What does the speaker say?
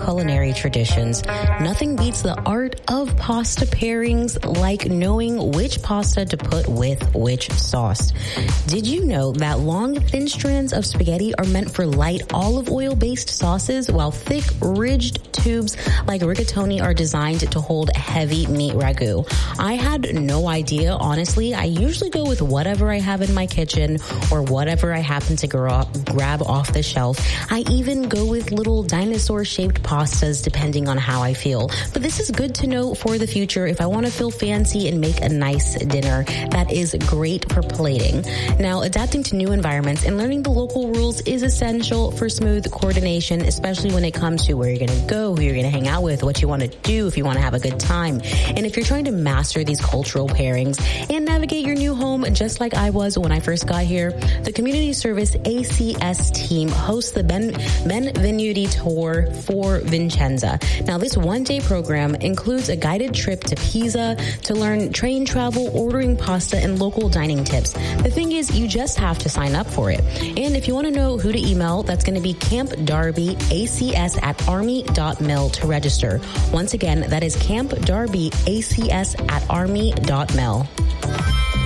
culinary traditions, nothing beats the art of pasta pairings like knowing which pasta to put with which sauce. Did you know that long, thin strands of spaghetti are meant for light olive oil-based sauces, while thick, ridged tubes like rigatoni are designed to hold heavy meat ragu? I had no idea, honestly. I usually go with whatever I have in my kitchen or whatever I happen to grab off the shelf. I even go with little dinosaur-shaped pastas depending on how I feel. But this is good to know for the future if I want to feel fancy and make a nice dinner that is great for plating. Now, adapting to new environments and learning the local rules is essential for smooth coordination, especially when it comes to where you're going to go, who you're going to hang out with, what you want to do if you want to have a good time. And if you're trying to master these cultural pairings and navigate your new home just like I was when I first got here, the Community Service ACS team hosts the Benvenuti Tour for Vicenza. Now, this one-day program includes a guided trip to Pisa to learn train travel, ordering pasta, and local dining tips. The thing is, you just have to sign up for it. And if you want to know who to email, that's going to be Camp Darby ACS at army.mil to register. Once again, that is Camp Darby ACS at army.mil.